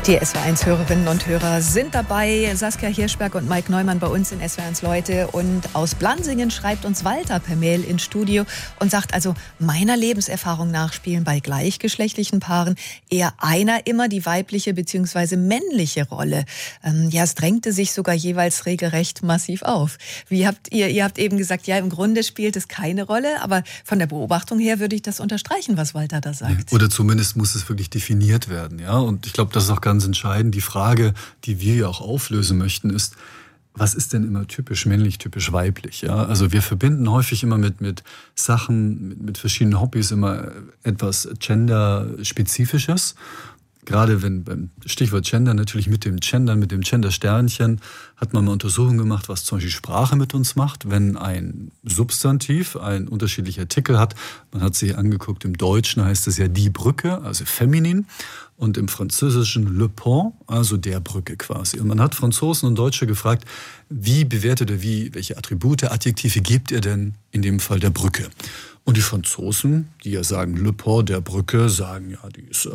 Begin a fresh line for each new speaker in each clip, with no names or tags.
Die SWR1-Hörerinnen und Hörer sind dabei. Saskia Hirschberg und Mike Neumann bei uns in SWR1 Leute. Und aus Blansingen schreibt uns Walter per Mail ins Studio und sagt, also meiner Lebenserfahrung nach spielen bei gleichgeschlechtlichen Paaren eher einer immer die weibliche bzw. männliche Rolle. Ja, es drängte sich sogar jeweils regelrecht massiv auf. Wie habt ihr habt eben gesagt, ja, im Grunde spielt es keine Rolle, aber von der Beobachtung her würde ich das unterstreichen, was Walter da sagt.
Oder zumindest muss es wirklich definiert werden, ja. Und ich glaube, das ist auch ganz entscheidend. Die Frage, die wir ja auch auflösen möchten, ist, was ist denn immer typisch männlich, typisch weiblich? Ja? Also wir verbinden häufig immer mit Sachen, mit verschiedenen Hobbys immer etwas Gender-Spezifisches. Gerade wenn beim Stichwort Gender natürlich mit dem Gender-Sternchen, hat man mal Untersuchungen gemacht, was zum Beispiel Sprache mit uns macht. Wenn ein Substantiv ein unterschiedlicher Artikel hat, man hat sich angeguckt, im Deutschen heißt es ja die Brücke, also feminin, und im Französischen le pont, also der Brücke quasi. Und man hat Franzosen und Deutsche gefragt, wie bewertet ihr, welche Attribute, Adjektive gebt ihr denn in dem Fall der Brücke? Und die Franzosen, die ja sagen le pont der Brücke, sagen ja, die ist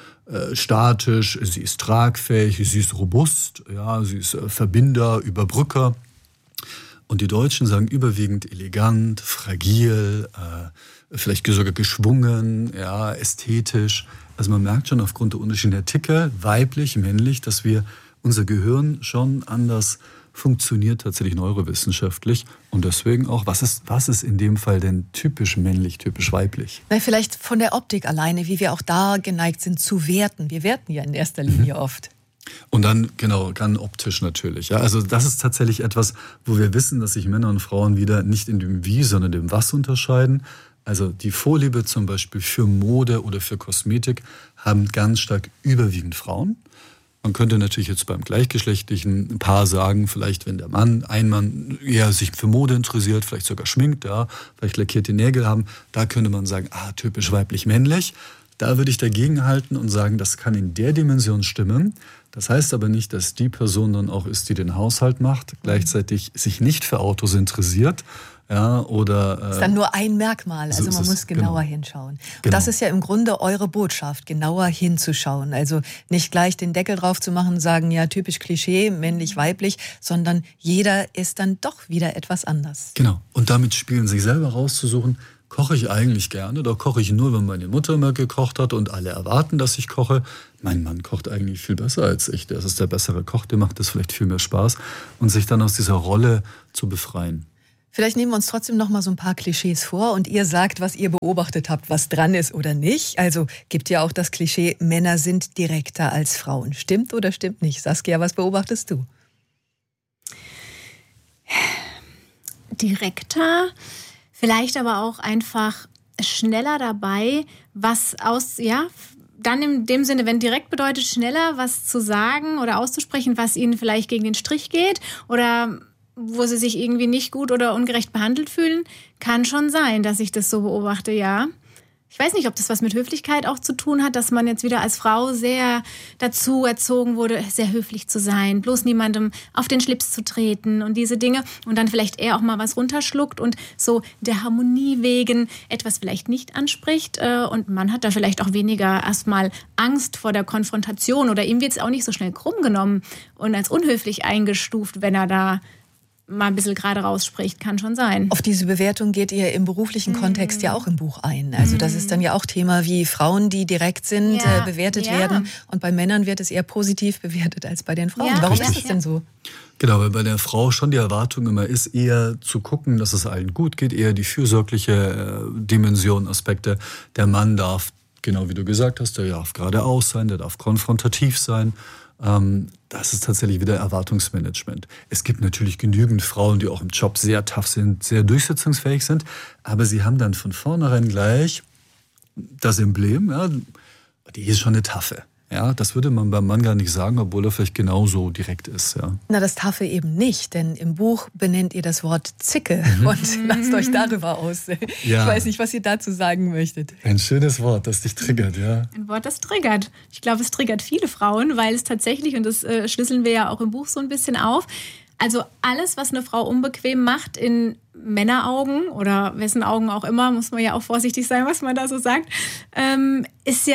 statisch, sie ist tragfähig, sie ist robust, ja, sie ist Verbinder, Überbrücker. Und die Deutschen sagen überwiegend elegant, fragil, vielleicht sogar geschwungen, ja, ästhetisch. Also man merkt schon aufgrund der unterschiedlichen Artikel, weiblich, männlich, dass unser Gehirn schon anders funktioniert, tatsächlich neurowissenschaftlich. Und deswegen auch, was ist in dem Fall denn typisch männlich, typisch weiblich?
Na, vielleicht von der Optik alleine, wie wir auch da geneigt sind zu werten. Wir werten ja in erster Linie oft.
Und dann, genau, ganz optisch natürlich. Ja, also das ist tatsächlich etwas, wo wir wissen, dass sich Männer und Frauen wieder nicht in dem Wie, sondern dem Was unterscheiden. Also die Vorliebe zum Beispiel für Mode oder für Kosmetik haben ganz stark überwiegend Frauen. Man könnte natürlich jetzt beim gleichgeschlechtlichen Paar sagen, vielleicht wenn ein Mann eher sich für Mode interessiert, vielleicht sogar schminkt, ja, vielleicht lackierte Nägel haben, da könnte man sagen, typisch weiblich-männlich. Da würde ich dagegen halten und sagen, das kann in der Dimension stimmen. Das heißt aber nicht, dass die Person dann auch ist, die den Haushalt macht, gleichzeitig sich nicht für Autos interessiert. Ja, oder,
das ist dann nur ein Merkmal, also man muss genauer hinschauen. Und das ist ja im Grunde eure Botschaft, genauer hinzuschauen. Also nicht gleich den Deckel drauf zu machen und sagen, ja, typisch Klischee, männlich, weiblich, sondern jeder ist dann doch wieder etwas anders.
Genau, und damit spielen, sich selber rauszusuchen, koche ich eigentlich gerne oder koche ich nur, wenn meine Mutter immer gekocht hat und alle erwarten, dass ich koche. Mein Mann kocht eigentlich viel besser als ich, der ist der bessere Koch, der macht das vielleicht viel mehr Spaß und sich dann aus dieser Rolle zu befreien.
Vielleicht nehmen wir uns trotzdem noch mal so ein paar Klischees vor und ihr sagt, was ihr beobachtet habt, was dran ist oder nicht. Also gibt ja auch das Klischee, Männer sind direkter als Frauen. Stimmt oder stimmt nicht? Saskia, was beobachtest du?
Direkter, vielleicht aber auch einfach schneller dabei, dann in dem Sinne, wenn direkt bedeutet, schneller was zu sagen oder auszusprechen, was ihnen vielleicht gegen den Strich geht oder wo sie sich irgendwie nicht gut oder ungerecht behandelt fühlen, kann schon sein, dass ich das so beobachte, ja. Ich weiß nicht, ob das was mit Höflichkeit auch zu tun hat, dass man jetzt wieder als Frau sehr dazu erzogen wurde, sehr höflich zu sein, bloß niemandem auf den Schlips zu treten und diese Dinge und dann vielleicht eher auch mal was runterschluckt und so der Harmonie wegen etwas vielleicht nicht anspricht und man hat da vielleicht auch weniger erstmal Angst vor der Konfrontation oder ihm wird es auch nicht so schnell krumm genommen und als unhöflich eingestuft, wenn er da mal ein bisschen gerade rausspricht, kann schon sein.
Auf diese Bewertung geht ihr im beruflichen Kontext ja auch im Buch ein. Also das ist dann ja auch Thema, wie Frauen, die direkt sind, bewertet werden. Und bei Männern wird es eher positiv bewertet als bei den Frauen.
Ja,
warum ist es denn so?
Genau, weil bei der Frau schon die Erwartung immer ist, eher zu gucken, dass es allen gut geht, eher die fürsorgliche Dimension, Aspekte. Der Mann darf, genau wie du gesagt hast, der darf geradeaus sein, der darf konfrontativ sein. Das ist tatsächlich wieder Erwartungsmanagement. Es gibt natürlich genügend Frauen, die auch im Job sehr tough sind, sehr durchsetzungsfähig sind, aber sie haben dann von vornherein gleich das Emblem, ja, die ist schon eine Taffe. Ja, das würde man beim Mann gar nicht sagen, obwohl er vielleicht genauso direkt ist. Ja.
Na, das Taffe eben nicht, denn im Buch benennt ihr das Wort Zicke und lasst euch darüber aus. Ja. Ich weiß nicht, was ihr dazu sagen möchtet.
Ein schönes Wort, das dich triggert, ja.
Ein Wort, das triggert. Ich glaube, es triggert viele Frauen, weil es tatsächlich, und das schlüsseln wir ja auch im Buch so ein bisschen auf, also alles, was eine Frau unbequem macht in Männeraugen oder wessen Augen auch immer, muss man ja auch vorsichtig sein, was man da so sagt, ist ja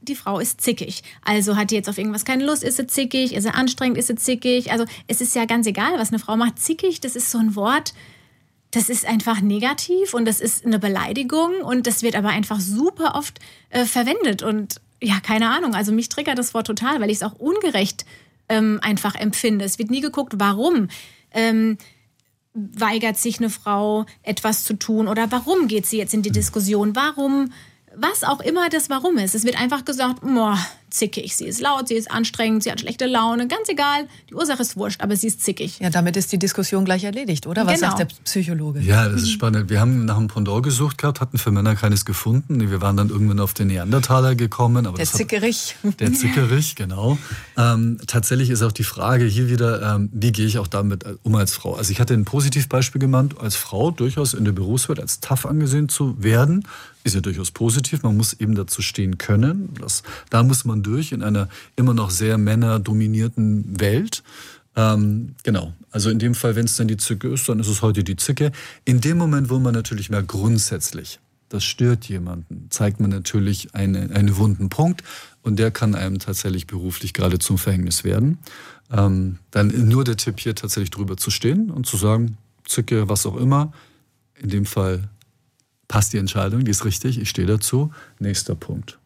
die Frau ist zickig. Also hat die jetzt auf irgendwas keine Lust, ist sie zickig, ist sie anstrengend, ist sie zickig. Also es ist ja ganz egal, was eine Frau macht. Zickig, das ist so ein Wort, das ist einfach negativ und das ist eine Beleidigung und das wird aber einfach super oft verwendet. Und ja, keine Ahnung, also mich triggert das Wort total, weil ich es auch ungerecht einfach empfinde. Es wird nie geguckt, warum weigert sich eine Frau, etwas zu tun oder warum geht sie jetzt in die Diskussion, warum, was auch immer das Warum ist. Es wird einfach gesagt, zickig, sie ist laut, sie ist anstrengend, sie hat schlechte Laune, ganz egal, die Ursache ist wurscht, aber sie ist zickig.
Ja, damit ist die Diskussion gleich erledigt, oder? Was sagt der Psychologe?
Ja, das ist spannend. Wir haben nach einem Pendant gesucht gehabt, hatten für Männer keines gefunden. Wir waren dann irgendwann auf den Neandertaler gekommen. Aber
der Zickerich.
Der Zickerich, genau. Tatsächlich ist auch die Frage hier wieder, wie gehe ich auch damit um als Frau? Also ich hatte ein Positivbeispiel genannt, als Frau durchaus in der Berufswelt als tough angesehen zu werden. Ist ja durchaus positiv, man muss eben dazu stehen können. Da muss man durch in einer immer noch sehr männerdominierten Welt. Genau, also in dem Fall, wenn es dann die Zicke ist, dann ist es heute die Zicke. In dem Moment, wo man natürlich mehr grundsätzlich, das stört jemanden, zeigt man natürlich einen wunden Punkt und der kann einem tatsächlich beruflich gerade zum Verhängnis werden. Dann nur der Tipp hier tatsächlich drüber zu stehen und zu sagen, Zicke, was auch immer, in dem Fall passt die Entscheidung, die ist richtig, ich stehe dazu. Nächster Punkt.